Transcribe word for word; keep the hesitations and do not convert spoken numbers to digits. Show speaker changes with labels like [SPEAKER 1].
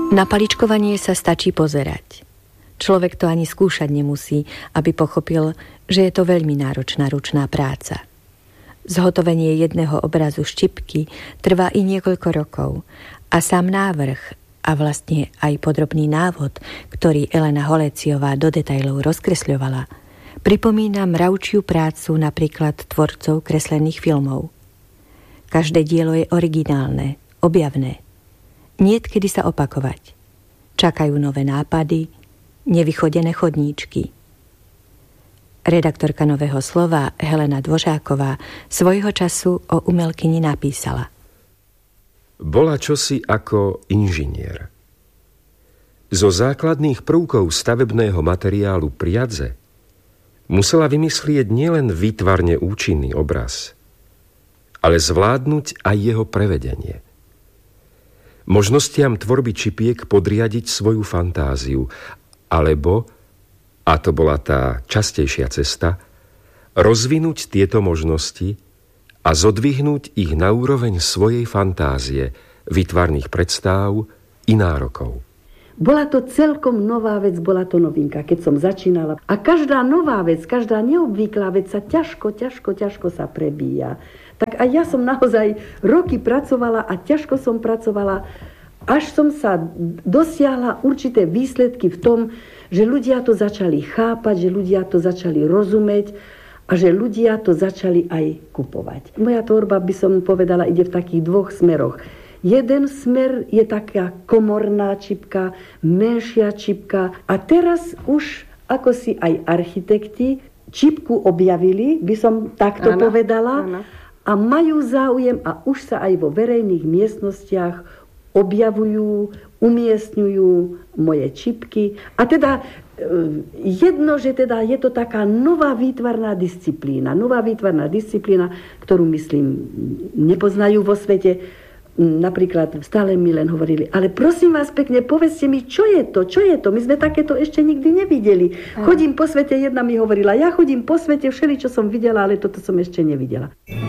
[SPEAKER 1] Na paličkovanie sa stačí pozerať. Človek to ani skúšať nemusí, aby pochopil, že je to veľmi náročná ručná práca. Zhotovenie jedného obrazu štipky trvá i niekoľko rokov a sám návrh a vlastne aj podrobný návod, ktorý Elena Holéciová do detailov rozkresľovala, pripomína mravčiu prácu napríklad tvorcov kreslených filmov. Každé dielo je originálne, objavné. Niet kedy sa opakovať. Čakajú nové nápady, nevychodené chodníčky. Redaktorka Nového slova Helena Dvořáková svojho času o umelkyni napísala:
[SPEAKER 2] Bola čosi ako inžinier. Zo základných prvkov stavebného materiálu priadze musela vymyslieť nielen výtvarne účinný obraz, ale zvládnuť aj jeho prevedenie. Možnostiam tvorby čipiek podriadiť svoju fantáziu, alebo, a to bola tá častejšia cesta, rozvinúť tieto možnosti a zodvihnúť ich na úroveň svojej fantázie, výtvarných predstáv i nárokov.
[SPEAKER 3] Bola to celkom nová vec, bola to novinka, keď som začínala. A každá nová vec, každá neobvyklá vec sa ťažko, ťažko, ťažko sa prebíja. Tak aj ja som naozaj roky pracovala a ťažko som pracovala, až som sa dosiahla určité výsledky v tom, že ľudia to začali chápať, že ľudia to začali rozumieť a že ľudia to začali aj kupovať. Moja tvorba, by som povedala, ide v takých dvoch smeroch. Jeden smer je taká komorná čipka, menšia čipka a teraz už ako si aj architekti čipku objavili, by som takto ano, povedala, ano. A majú záujem a už sa aj vo verejných miestnostiach objavujú, umiestňujú moje čipky. A teda jedno, že teda je to taká nová výtvarná disciplína, nová výtvarná disciplína, ktorú, myslím, nepoznajú vo svete. Napríklad stále mi len hovorili, ale prosím vás pekne, povedzte mi, čo je to, čo je to? My sme takéto ešte nikdy nevideli. Chodím po svete, jedna mi hovorila, ja chodím po svete, všeli, čo som videla, ale toto som ešte nevidela.